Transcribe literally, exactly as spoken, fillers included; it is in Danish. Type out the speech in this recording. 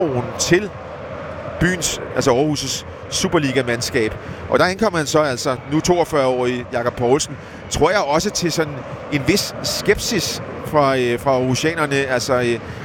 til byens, altså Aarhus' Superliga-mandskab. Og der indkommer han så altså, nu toogfyrre-årige Jakob Poulsen, tror jeg også til sådan en vis skepsis fra, øh, fra aarhusianerne. Altså, øh,